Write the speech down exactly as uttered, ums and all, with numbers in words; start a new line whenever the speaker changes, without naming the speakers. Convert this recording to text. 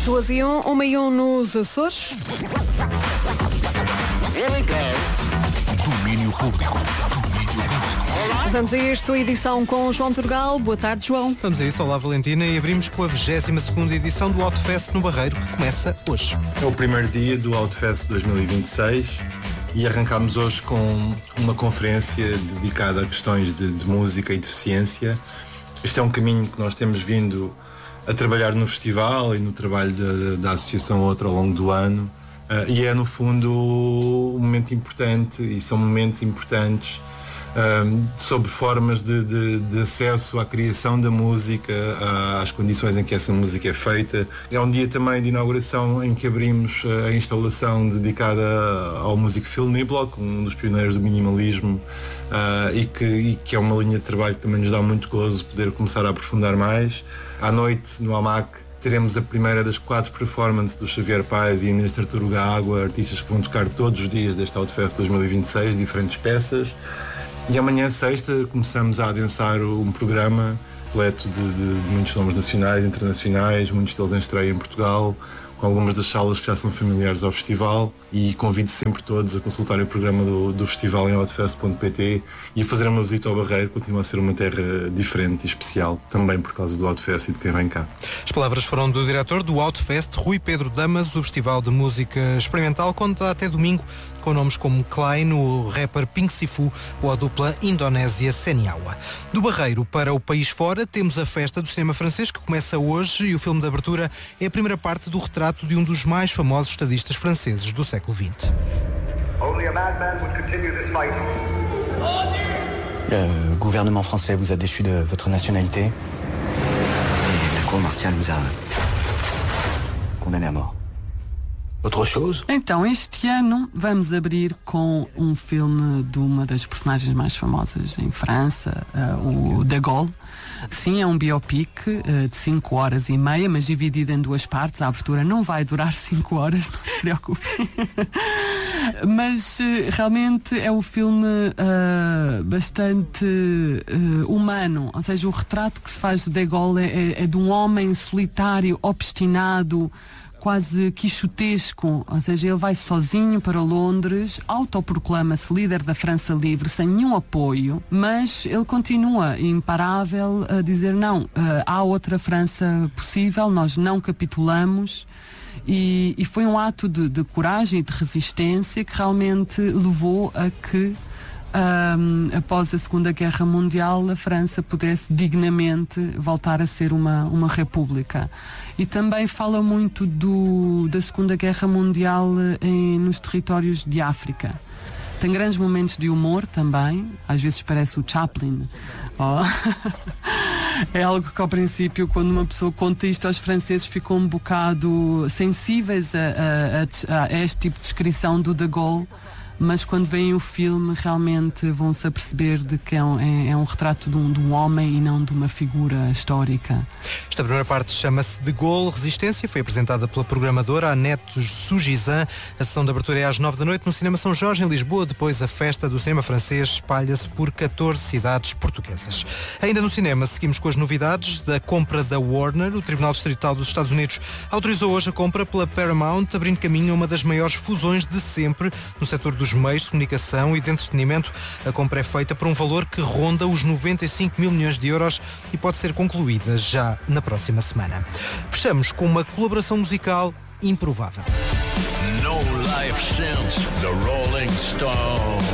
Duas e um, uma e um nos Açores.
Domínio público.
Vamos a esta edição com o João Turgal. Boa tarde, João.
Vamos a isso, olá Valentina, e abrimos com a vigésima segunda edição do Outfest no Barreiro, que começa hoje.
É o primeiro dia do Outfest dois mil e vinte e seis e arrancámos hoje com uma conferência dedicada a questões de, de música e deficiência. Este é um caminho que nós temos vindo a trabalhar no festival e no trabalho da, da Associação Outra ao longo do ano, uh, e é no fundo um momento importante, e são momentos importantes Um, sobre formas de, de, de acesso à criação da música, às condições em que essa música é feita. É um dia também de inauguração em que abrimos a instalação dedicada ao músico Phil Niblock, um dos pioneiros do minimalismo, uh, e, que, e que é uma linha de trabalho que também nos dá muito gozo poder começar a aprofundar mais. À noite, no AMAC, teremos a primeira das quatro performances do Xavier Paes e Inês Tartaruga Água, artistas que vão tocar todos os dias deste Outfest dois mil e vinte e seis, diferentes peças. E amanhã, sexta, começamos a adensar um programa completo de, de muitos nomes nacionais, internacionais, muitos deles em estreia em Portugal, com algumas das salas que já são familiares ao festival, e convido sempre todos a consultarem o programa do, do festival em outfest ponto pt e a fazer uma visita ao Barreiro. Continua a ser uma terra diferente e especial, também por causa do Outfest e de quem vem cá.
As palavras foram do diretor do Outfest, Rui Pedro Damas. O Festival de Música Experimental conta até domingo com nomes como Klein, o rapper Pink Sifu ou a dupla Indonésia Seniawa. Do Barreiro para o país fora, temos a Festa do Cinema Francês, que começa hoje, e o filme de abertura é a primeira parte do retrato de um dos mais famosos estadistas franceses do século vinte.
Le gouvernement français vous a déchu de votre nationalité et la cour martiale vous a condamné à mort. Outra chose?
Então, este ano vamos abrir com um filme de uma das personagens mais famosas em França, uh, o De Gaulle. Sim, é um biopic uh, de cinco horas e meia, mas dividido em duas partes. A abertura não vai durar cinco horas, não se preocupem. Mas uh, realmente é um filme uh, bastante uh, humano. Ou seja, o retrato que se faz de De Gaulle é, é de um homem solitário, obstinado, quase quixotesco. Ou seja, ele vai sozinho para Londres, autoproclama-se líder da França livre, sem nenhum apoio, mas ele continua imparável a dizer não, uh, há outra França possível, nós não capitulamos. E, e foi um ato de, de coragem e de resistência que realmente levou a que Um, após a Segunda Guerra Mundial, a França pudesse dignamente voltar a ser uma, uma república. E também fala muito do, da Segunda Guerra Mundial em, nos territórios de África. Tem grandes momentos de humor também, às vezes parece o Chaplin. Oh. É algo que ao princípio, quando uma pessoa conta isto aos franceses, ficam um bocado sensíveis a, a, a, a este tipo de descrição do De Gaulle. Mas quando veem o filme realmente vão-se aperceber de que é um, é, é um retrato de um, de um homem e não de uma figura histórica.
Esta primeira parte chama-se De Gaulle Resistência, foi apresentada pela programadora Annette Sugizan. A sessão de abertura é às nove da noite no Cinema São Jorge, em Lisboa. Depois a Festa do Cinema Francês espalha-se por catorze cidades portuguesas. Ainda no cinema, seguimos com as novidades da compra da Warner. O Tribunal Distrital dos Estados Unidos autorizou hoje a compra pela Paramount, abrindo caminho a uma das maiores fusões de sempre no setor do dos meios de comunicação e de entretenimento. A compra é feita por um valor que ronda os noventa e cinco mil milhões de euros e pode ser concluída já na próxima semana. Fechamos com uma colaboração musical improvável.
No life since the Rolling Stones.